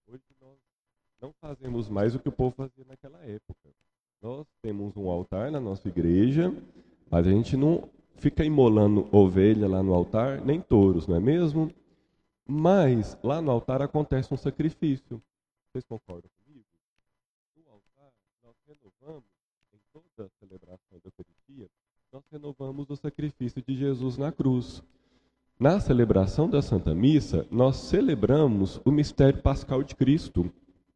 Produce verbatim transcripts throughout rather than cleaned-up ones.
Hoje nós não fazemos mais o que o povo fazia naquela época. Nós temos um altar na nossa igreja, mas a gente não fica imolando ovelha lá no altar, nem touros, não é mesmo? Mas lá no altar acontece um sacrifício. Vocês concordam comigo? No altar, nós renovamos, em toda a celebração da Eucaristia, nós renovamos o sacrifício de Jesus na cruz. Na celebração da Santa Missa, nós celebramos o mistério pascal de Cristo.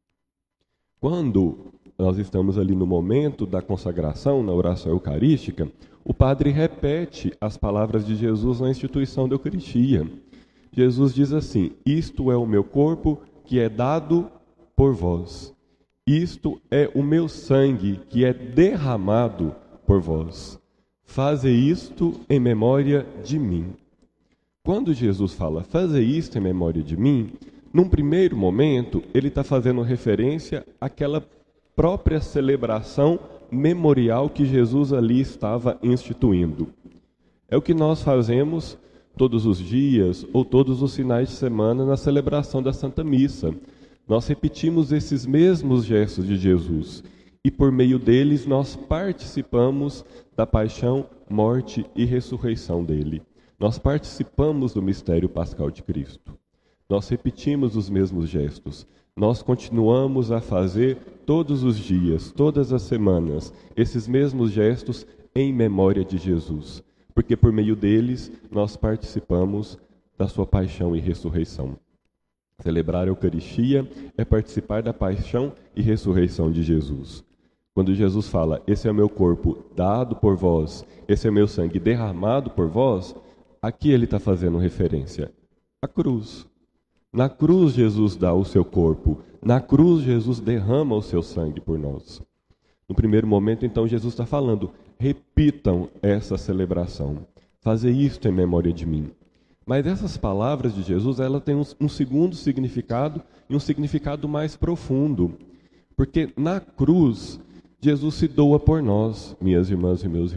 Quando nós estamos ali no momento da consagração, na oração eucarística, o padre repete as palavras de Jesus na instituição da Eucaristia. Jesus diz assim: isto é o meu corpo que é dado por vós. Isto é o meu sangue que é derramado por vós. Faze isto em memória de mim. Quando Jesus fala, faze isto em memória de mim, num primeiro momento, ele está fazendo referência àquela própria celebração memorial que Jesus ali estava instituindo. É o que nós fazemos todos os dias ou todos os finais de semana na celebração da Santa Missa. Nós repetimos esses mesmos gestos de Jesus e por meio deles nós participamos da paixão, morte e ressurreição dele. Nós participamos do mistério pascal de Cristo. Nós repetimos os mesmos gestos. Nós continuamos a fazer todos os dias, todas as semanas, esses mesmos gestos em memória de Jesus. Porque por meio deles nós participamos da sua paixão e ressurreição. Celebrar a Eucaristia é participar da paixão e ressurreição de Jesus. Quando Jesus fala, esse é o meu corpo dado por vós, esse é o meu sangue derramado por vós, aqui ele está fazendo referência à cruz. Na cruz Jesus dá o seu corpo, na cruz Jesus derrama o seu sangue por nós. No primeiro momento, então, Jesus está falando, repitam essa celebração, fazer isto em memória de mim. Mas essas palavras de Jesus, ela tem um, um segundo significado e um significado mais profundo. Porque na cruz, Jesus se doa por nós, minhas irmãs e meus irmãos.